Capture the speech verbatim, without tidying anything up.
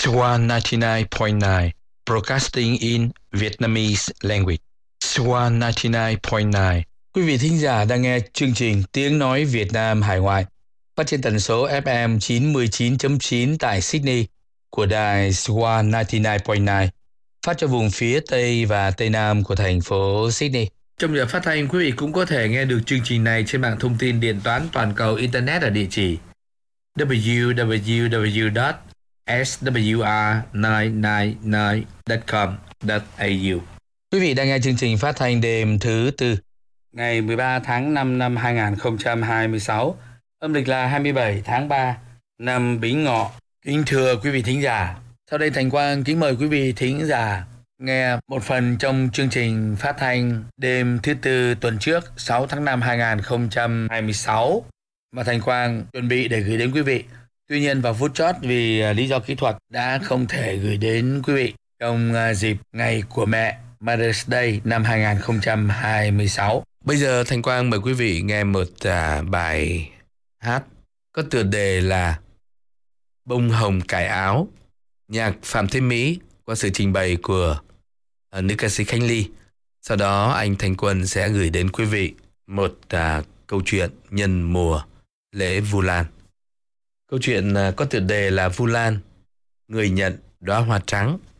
Swan chín mươi chín point chín, broadcasting in Vietnamese language. Swan chín mươi chín point chín. Quý vị thính giả đang nghe chương trình Tiếng Nói Việt Nam Hải Ngoại, phát trên tần số ép em chín mươi chín chấm chín tại Sydney của đài Swan chín mươi chín point chín, phát cho vùng phía Tây và Tây Nam của thành phố Sydney. Trong giờ phát thanh, quý vị cũng có thể nghe được chương trình này trên mạng thông tin điện toán toàn cầu Internet ở địa chỉ w w w dot s w r chín chín chín dot com dot a u. Quý vị đang nghe chương trình phát thanh đêm thứ Tư, ngày mười ba tháng năm năm hai nghìn không trăm hai mươi sáu, âm lịch là hai mươi bảy tháng ba năm Bính Ngọ. Kính thưa quý vị thính giả, sau đây Thành Quang kính mời quý vị thính giả nghe một phần trong chương trình phát thanh đêm thứ Tư tuần trước sáu tháng năm hai nghìn không trăm hai mươi sáu mà Thành Quang chuẩn bị để gửi đến quý vị. Tuy nhiên vào phút chót vì lý do kỹ thuật đã không thể gửi đến quý vị trong dịp ngày của mẹ Mother's Day năm hai nghìn không trăm hai mươi sáu. Bây giờ Thành Quang mời quý vị nghe một à, bài hát có tựa đề là Bông Hồng Cài Áo, nhạc Phạm Thế Mỹ qua sự trình bày của à, nữ ca sĩ Khánh Ly. Sau đó anh Thành Quân sẽ gửi đến quý vị một à, câu chuyện nhân mùa lễ Vu Lan. Câu chuyện à, có tựa đề là Vu Lan, người nhận đóa hoa trắng.